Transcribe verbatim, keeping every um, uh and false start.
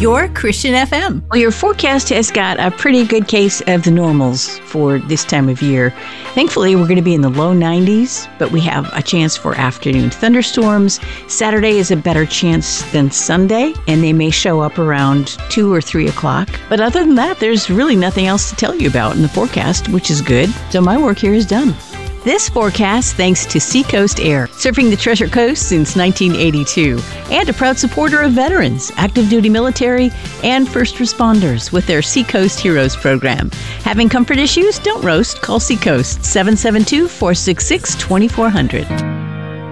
your Christian F M. Well, your forecast has got a pretty good case of the normals for this time of year. Thankfully, we're going to be in the low nineties, but we have a chance for afternoon thunderstorms. Saturday is a better chance than Sunday, and they may show up around two or three o'clock. But other than that, there's really nothing else to tell you about in the forecast, which is good. So my work here is done. This forecast thanks to Seacoast Air, serving the Treasure Coast since nineteen eighty-two, and a proud supporter of veterans, active duty military, and first responders with their Seacoast Heroes program. Having comfort issues? Don't roast. Call Seacoast seven seven two, four six six, two four zero zero.